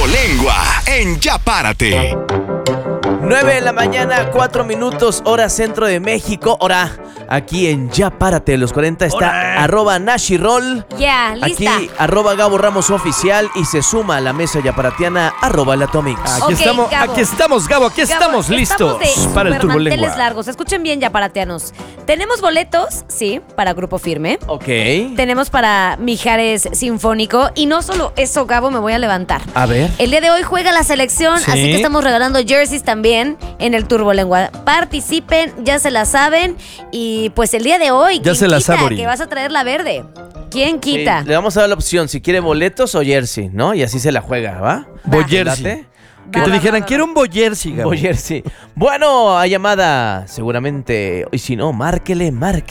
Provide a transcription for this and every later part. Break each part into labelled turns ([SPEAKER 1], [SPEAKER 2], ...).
[SPEAKER 1] Turbolengua en Ya Párate.
[SPEAKER 2] 9 de la mañana, 4 minutos, hora centro de México. Hora aquí en Ya Párate, los 40 está @Nashirol.
[SPEAKER 3] Ya, lista.
[SPEAKER 2] Aquí @Gabo Ramos Oficial y se suma a la mesa yaparatiana @Latomix.
[SPEAKER 3] Ok, Gabo.
[SPEAKER 4] Aquí estamos, Gabo, aquí estamos listos para el
[SPEAKER 3] supermanteles
[SPEAKER 4] Turbolengua.
[SPEAKER 3] largos. Escuchen bien, yaparatianos. Tenemos boletos, sí, para Grupo Firme.
[SPEAKER 2] Ok.
[SPEAKER 3] Tenemos para Mijares Sinfónico. Y no solo eso, Gabo, me voy a levantar.
[SPEAKER 2] A ver.
[SPEAKER 3] El día de hoy juega la selección,
[SPEAKER 4] Sí.
[SPEAKER 3] así que estamos regalando jerseys también en el Turbolengua. Participen, ya se la saben. Y pues el día de hoy,
[SPEAKER 4] Ya
[SPEAKER 3] ¿quién
[SPEAKER 4] se la
[SPEAKER 3] quita
[SPEAKER 4] saborí.
[SPEAKER 3] que vas a traer la verde? ¿Quién quita?
[SPEAKER 2] Sí, le vamos a dar la opción si quiere boletos o jersey, ¿no? Y así se la juega, ¿va?
[SPEAKER 4] Boyersey.
[SPEAKER 2] ¿Late?
[SPEAKER 4] Que te dijeran, quiero un Boyersey, Gabo.
[SPEAKER 2] Jersey. Bueno, hay llamada, seguramente. Y si no, márquele.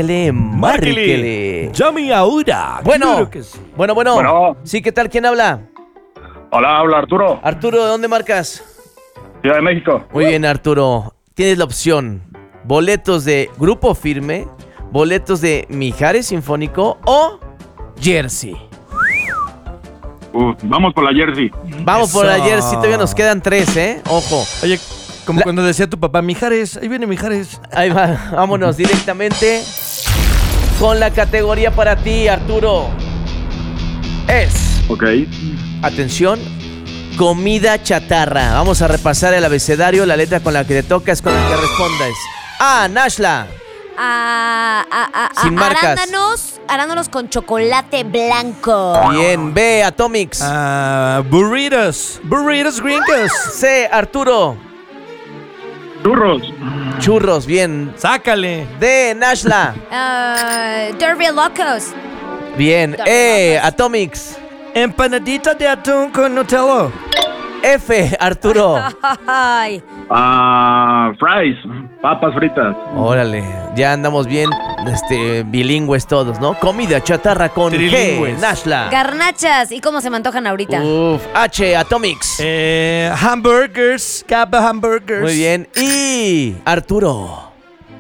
[SPEAKER 4] Llame ahora.
[SPEAKER 2] Bueno,
[SPEAKER 4] Claro que sí.
[SPEAKER 2] bueno.
[SPEAKER 5] Bueno.
[SPEAKER 2] Sí, ¿qué tal? ¿Quién habla?
[SPEAKER 5] Hola, habla Arturo,
[SPEAKER 2] Arturo, ¿de dónde marcas?
[SPEAKER 5] Ciudad de México.
[SPEAKER 2] Muy bien, Arturo. Tienes la opción. Boletos de Grupo Firme, boletos de Mijares Sinfónico o jersey.
[SPEAKER 5] Vamos por la jersey.
[SPEAKER 2] Vamos por la
[SPEAKER 4] Eso.
[SPEAKER 2] jersey, todavía nos quedan 3, ¿eh? Ojo.
[SPEAKER 4] Oye, como
[SPEAKER 2] La-
[SPEAKER 4] cuando decía tu papá, Mijares, ahí viene Mijares.
[SPEAKER 2] Ahí va, vámonos directamente con la categoría para ti, Arturo. Es,
[SPEAKER 5] Ok.
[SPEAKER 2] atención, comida chatarra. Vamos a repasar el abecedario, la letra con la que te toca es con la que respondes. A, Nashla. Sin marcas.
[SPEAKER 3] Arándanos con chocolate blanco.
[SPEAKER 2] Bien, B, Atomics.
[SPEAKER 4] Burritos gringos.
[SPEAKER 2] C, Arturo.
[SPEAKER 5] Churros.
[SPEAKER 2] Churros, bien.
[SPEAKER 4] Sácale.
[SPEAKER 2] D, Nashla.
[SPEAKER 3] Derby Locos.
[SPEAKER 2] Bien. E, Atomics.
[SPEAKER 4] Empanadita de atún con Nutella.
[SPEAKER 2] F, Arturo.
[SPEAKER 3] Ay.
[SPEAKER 5] Fries. Papas fritas.
[SPEAKER 2] Órale, ya andamos bien bilingües todos, ¿no? Comida chatarra con G,
[SPEAKER 4] Trilingües.
[SPEAKER 2] Nashla.
[SPEAKER 3] Garnachas. ¿Y cómo se me antojan ahorita?
[SPEAKER 2] Uf, H, Atomics.
[SPEAKER 4] Hamburgers. Capa hamburgers.
[SPEAKER 2] Muy bien. Y Arturo.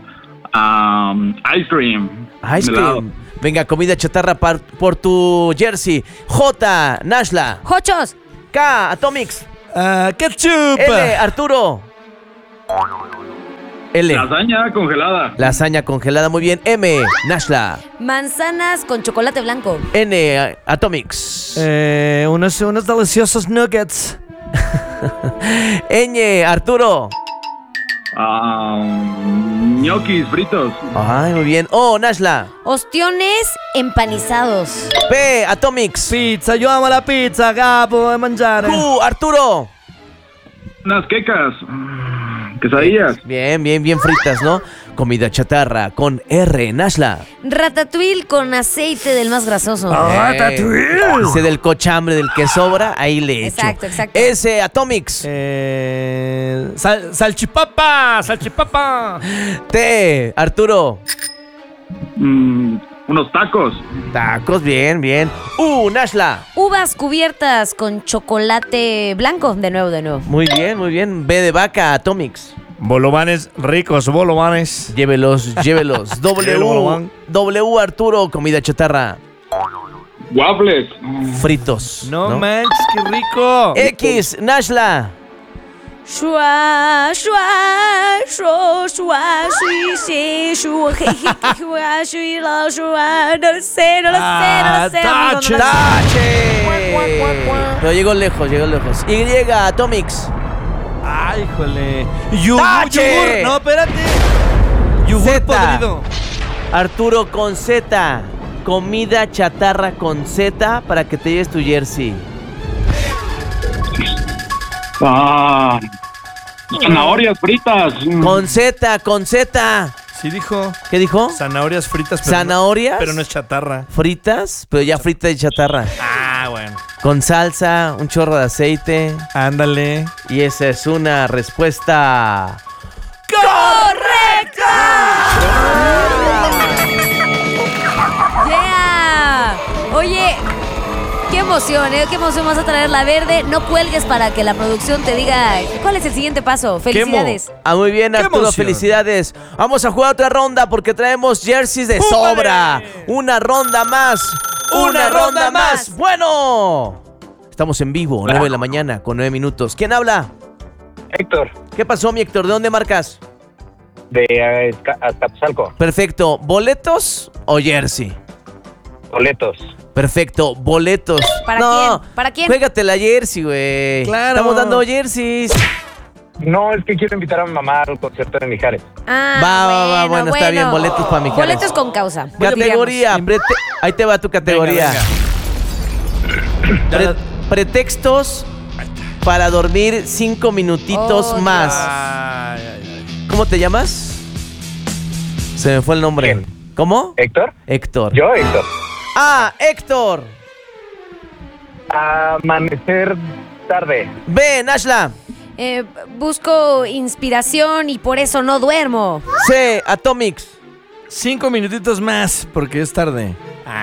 [SPEAKER 5] Ice cream.
[SPEAKER 2] Ice
[SPEAKER 5] Helado.
[SPEAKER 2] cream. Venga, comida chatarra por tu jersey. J, Nashla.
[SPEAKER 3] ¡Jochos!
[SPEAKER 2] K, Atomics.
[SPEAKER 4] Ketchup.
[SPEAKER 2] L, Arturo. L.
[SPEAKER 5] Lasaña congelada.
[SPEAKER 2] Lasaña congelada, muy bien. M, Nashla.
[SPEAKER 3] Manzanas con chocolate blanco.
[SPEAKER 2] N, Atomics.
[SPEAKER 4] Unos deliciosos nuggets.
[SPEAKER 2] Ñ, Arturo.
[SPEAKER 5] Ñoquis fritos.
[SPEAKER 2] Ay, muy bien. O, Nashla.
[SPEAKER 3] Ostiones empanizados.
[SPEAKER 2] P, Atomics.
[SPEAKER 4] Pizza, yo amo la pizza, Gabo, de mangiare.
[SPEAKER 2] Q, Arturo.
[SPEAKER 5] Unas quecas. Quesadillas.
[SPEAKER 2] Bien fritas, ¿no? Comida chatarra con R, Nashla.
[SPEAKER 3] Ratatouille con aceite del más grasoso.
[SPEAKER 2] Ese del cochambre, del que sobra, ahí le echo.
[SPEAKER 3] Exacto.
[SPEAKER 2] S, Atomics.
[SPEAKER 4] Salchipapa.
[SPEAKER 2] T, Arturo.
[SPEAKER 5] Unos tacos.
[SPEAKER 2] Tacos, bien. U, Nashla.
[SPEAKER 3] Uvas cubiertas con chocolate blanco. De nuevo.
[SPEAKER 2] Muy bien. B de vaca, Atomics.
[SPEAKER 4] Bolovanes ricos, bolovanes.
[SPEAKER 2] Llévelos. W, Arturo, comida chatarra.
[SPEAKER 5] Waffles.
[SPEAKER 2] Fritos.
[SPEAKER 4] No manches, qué rico.
[SPEAKER 2] X, Nashla.
[SPEAKER 3] Shua, no lo sé, amigo, no lo sé.
[SPEAKER 2] ¡Tache! No, llegó lejos. Y, Atomics.
[SPEAKER 4] Ay, híjole.
[SPEAKER 2] ¡Tache!
[SPEAKER 4] Yogur. No, espérate. Yogur
[SPEAKER 2] Z.
[SPEAKER 4] podrido.
[SPEAKER 2] Arturo con Z. Comida chatarra con Z para que te lleves tu jersey.
[SPEAKER 5] Zanahorias fritas.
[SPEAKER 2] Con Z.
[SPEAKER 4] Sí dijo.
[SPEAKER 2] ¿Qué dijo?
[SPEAKER 4] Zanahorias fritas, pero
[SPEAKER 2] ¿Zanahorias?
[SPEAKER 4] pero no es chatarra.
[SPEAKER 2] Fritas, pero ya frita de chatarra.
[SPEAKER 4] Ah, bueno.
[SPEAKER 2] Con salsa, un chorro de aceite.
[SPEAKER 4] Ándale.
[SPEAKER 2] Y esa es una respuesta
[SPEAKER 3] Yeah. Oye, qué emoción, ¿eh? Qué emoción vas a traer la verde. No cuelgues para que la producción te diga cuál es el siguiente paso. Felicidades.
[SPEAKER 2] Muy bien,
[SPEAKER 4] ¡Qué
[SPEAKER 2] Arturo,
[SPEAKER 4] emoción!
[SPEAKER 2] felicidades. Vamos a jugar otra ronda porque traemos jerseys de sobra. Una ronda más. Bueno. Estamos en vivo, 9 de la mañana, con 9 minutos. ¿Quién habla?
[SPEAKER 6] Héctor,
[SPEAKER 2] ¿Qué pasó, mi Héctor? ¿De dónde marcas?
[SPEAKER 6] de Azcapotzalco.
[SPEAKER 2] Perfecto. ¿Boletos o jersey?
[SPEAKER 6] Boletos.
[SPEAKER 2] Perfecto. Boletos.
[SPEAKER 3] ¿Para
[SPEAKER 2] no,
[SPEAKER 3] quién? ¿Para quién?
[SPEAKER 2] Juégate la jersey, güey.
[SPEAKER 4] Claro.
[SPEAKER 2] Estamos dando jerseys.
[SPEAKER 6] No, es que quiero invitar a mi mamá al concierto de Mijares.
[SPEAKER 2] Bueno, está bien. Boletos para Mijares.
[SPEAKER 3] Boletos con causa.
[SPEAKER 2] Categoría. Ahí te va tu categoría.
[SPEAKER 4] Venga.
[SPEAKER 2] Pretextos para dormir 5 minutitos
[SPEAKER 3] Oh,
[SPEAKER 2] más.
[SPEAKER 4] Ay, ay, ay.
[SPEAKER 2] ¿Cómo te llamas? Se me fue el nombre.
[SPEAKER 6] ¿Quién?
[SPEAKER 2] ¿Cómo?
[SPEAKER 6] ¿Héctor?
[SPEAKER 2] Héctor.
[SPEAKER 6] Yo, Héctor.
[SPEAKER 2] Ah, Héctor.
[SPEAKER 6] Amanecer tarde.
[SPEAKER 2] B, Nashla.
[SPEAKER 3] Busco inspiración y por eso no duermo.
[SPEAKER 2] C, Atomics.
[SPEAKER 4] 5 minutitos más, porque es tarde.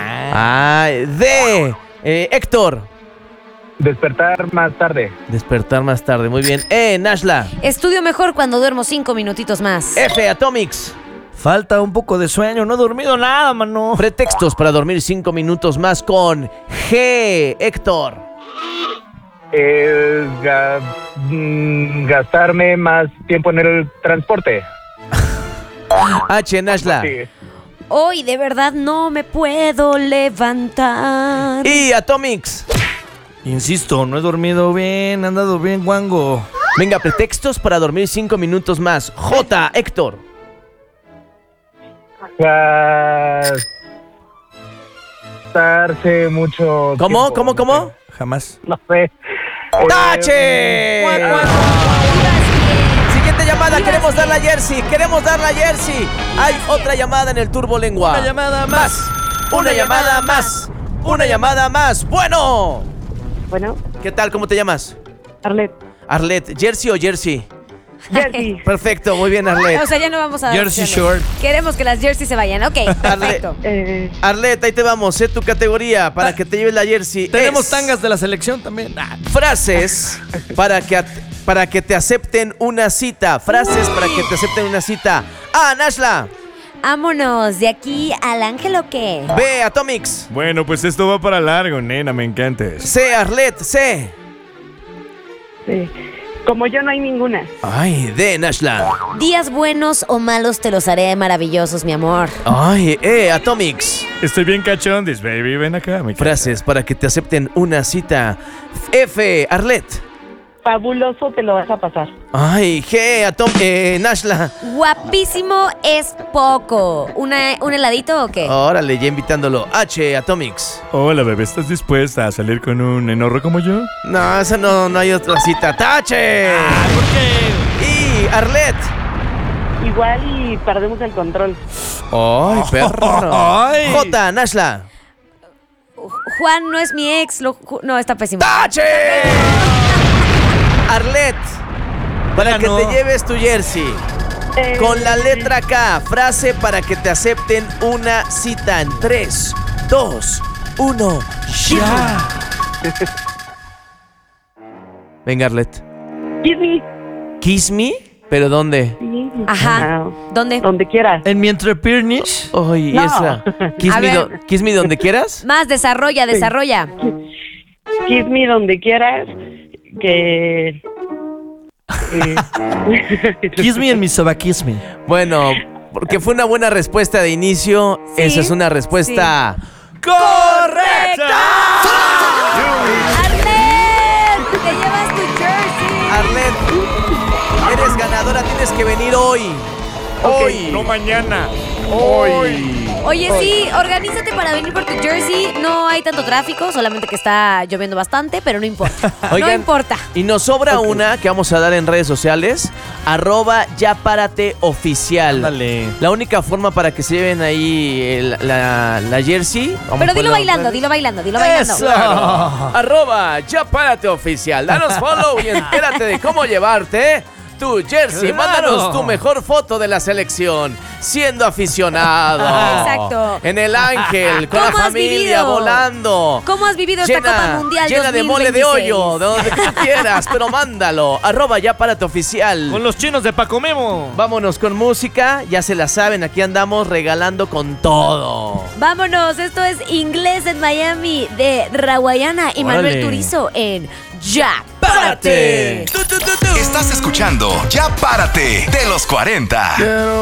[SPEAKER 2] D, Héctor.
[SPEAKER 6] Despertar más tarde.
[SPEAKER 2] Despertar más tarde, muy bien. E, Nashla.
[SPEAKER 3] Estudio mejor cuando duermo 5 minutitos más.
[SPEAKER 2] F, Atomics.
[SPEAKER 4] Falta un poco de sueño, no he dormido nada, mano.
[SPEAKER 2] Pretextos para dormir 5 minutos más con G, Héctor.
[SPEAKER 6] Gastarme más tiempo en el transporte.
[SPEAKER 2] H, Nashla.
[SPEAKER 6] Sí.
[SPEAKER 3] Hoy de verdad no me puedo levantar.
[SPEAKER 2] Y Atomics.
[SPEAKER 4] Insisto, no he dormido bien, he andado bien guango.
[SPEAKER 2] Venga, pretextos para dormir 5 minutos más. J, Héctor.
[SPEAKER 6] Gastarse mucho
[SPEAKER 2] ¿Cómo?
[SPEAKER 6] tiempo,
[SPEAKER 2] ¿Cómo?
[SPEAKER 6] no sé.
[SPEAKER 4] Jamás.
[SPEAKER 6] No sé.
[SPEAKER 2] ¡Tache! Siguiente llamada, queremos dar la jersey. Hay otra llamada en el Turbo Lengua.
[SPEAKER 4] Una llamada más.
[SPEAKER 2] Una llamada más. Una llamada más. Bueno.
[SPEAKER 7] Bueno,
[SPEAKER 2] ¿Qué tal? ¿Cómo te llamas?
[SPEAKER 7] Arlet.
[SPEAKER 2] Arlet. ¿Jersey o jersey?
[SPEAKER 7] Jersey.
[SPEAKER 2] Perfecto, muy bien, Arlet.
[SPEAKER 3] O sea, ya no vamos a dar
[SPEAKER 4] Jersey
[SPEAKER 3] opciones.
[SPEAKER 4] short.
[SPEAKER 3] Queremos que las jerseys se vayan. Ok, perfecto.
[SPEAKER 2] Arlet, ahí te vamos. Sé tu categoría para que te lleves la jersey.
[SPEAKER 4] Tenemos
[SPEAKER 2] Es
[SPEAKER 4] tangas de la selección también.
[SPEAKER 2] frases para que te acepten una cita. Frases para que te acepten una cita. A, Nashla.
[SPEAKER 3] Vámonos, de aquí al ángel o qué.
[SPEAKER 2] B, Atomics.
[SPEAKER 8] Bueno, pues esto va para largo, nena, me encantas.
[SPEAKER 2] C, Arlet. C.
[SPEAKER 7] Sí. Como yo no hay ninguna.
[SPEAKER 2] Ay, D, Nashla.
[SPEAKER 3] Días buenos o malos te los haré maravillosos, mi amor.
[SPEAKER 2] Ay, Atomics.
[SPEAKER 8] Estoy bien cachondis, baby, ven acá. Me
[SPEAKER 2] Frases para que te acepten una cita. F, Arlet.
[SPEAKER 7] Fabuloso te lo vas a pasar.
[SPEAKER 2] Ay, G, Nashla.
[SPEAKER 3] Guapísimo es poco. ¿Un heladito o qué?
[SPEAKER 2] Órale, ya invitándolo. H, Atomics.
[SPEAKER 8] Hola, bebé, ¿estás dispuesta a salir con un enorro como yo?
[SPEAKER 2] No, esa no hay otra cita. ¡Tache!
[SPEAKER 4] ¿Por qué?
[SPEAKER 2] Y Arlet.
[SPEAKER 7] Igual y perdemos el control.
[SPEAKER 2] Ay, perro.
[SPEAKER 4] Ay.
[SPEAKER 2] J, Nashla.
[SPEAKER 3] Juan no es mi ex. No, está pésimo.
[SPEAKER 2] ¡Tache! Arlet. Para
[SPEAKER 4] Ya
[SPEAKER 2] que
[SPEAKER 4] no.
[SPEAKER 2] te lleves tu jersey. Con la letra K. Frase para que te acepten una cita en 3, 2, 1. ¡Ya! Venga, Arlet.
[SPEAKER 7] Kiss me.
[SPEAKER 2] ¿Kiss me? ¿Pero dónde?
[SPEAKER 7] Sí.
[SPEAKER 3] Ajá.
[SPEAKER 7] Ah,
[SPEAKER 3] ¿Dónde?
[SPEAKER 7] donde quieras.
[SPEAKER 4] En mi entrepiernish.
[SPEAKER 2] Ay,
[SPEAKER 7] No.
[SPEAKER 2] esa. Kiss
[SPEAKER 3] A
[SPEAKER 2] me,
[SPEAKER 3] ver.
[SPEAKER 2] kiss me donde quieras.
[SPEAKER 3] Más, desarrolla.
[SPEAKER 7] Kiss me donde quieras. Que.
[SPEAKER 4] Kiss me en mi sobaquisme.
[SPEAKER 2] Bueno, porque fue una buena respuesta de inicio.
[SPEAKER 3] Sí,
[SPEAKER 2] Esa es una respuesta
[SPEAKER 4] ¡Correcta!
[SPEAKER 3] ¡Arlet! ¡Te llevas tu jersey!
[SPEAKER 2] Arlet, eres ganadora, tienes que venir hoy. Hoy.
[SPEAKER 8] No mañana. Hoy.
[SPEAKER 3] Oye, sí, organízate para venir por tu jersey. No hay tanto tráfico, solamente que está lloviendo bastante, pero no importa. No
[SPEAKER 2] Oigan,
[SPEAKER 3] importa.
[SPEAKER 2] Y nos sobra una que vamos a dar en redes sociales. @yaparateoficial.
[SPEAKER 4] Ándale.
[SPEAKER 2] La única forma para que se lleven ahí la jersey. vamos
[SPEAKER 3] Pero
[SPEAKER 2] a
[SPEAKER 3] dilo
[SPEAKER 2] ponerla en
[SPEAKER 3] bailando,
[SPEAKER 2] redes.
[SPEAKER 3] dilo bailando, dilo bailando.
[SPEAKER 4] Eso.
[SPEAKER 2] Claro. @yaparateoficial. Danos follow y entérate de cómo llevarte Tú, Jersey,
[SPEAKER 4] Claro.
[SPEAKER 2] mándanos tu mejor foto de la selección, siendo aficionado.
[SPEAKER 3] Exacto.
[SPEAKER 2] En el Ángel, con la
[SPEAKER 3] ¿Cómo has
[SPEAKER 2] familia,
[SPEAKER 3] vivido?
[SPEAKER 2] volando.
[SPEAKER 3] ¿Cómo has vivido esta Copa Mundial
[SPEAKER 2] Llena de mole de
[SPEAKER 3] 2026?
[SPEAKER 2] hoyo, de donde tú quieras, pero mándalo. @ya párate oficial.
[SPEAKER 4] Con los chinos de Paco Memo.
[SPEAKER 2] Vámonos con música, ya se la saben, aquí andamos regalando con todo.
[SPEAKER 3] Vámonos, esto es Inglés en Miami de Rawayana y Manuel
[SPEAKER 4] Órale.
[SPEAKER 3] Turizo en Ya Párate.
[SPEAKER 1] Estás escuchando Ya Párate de los 40.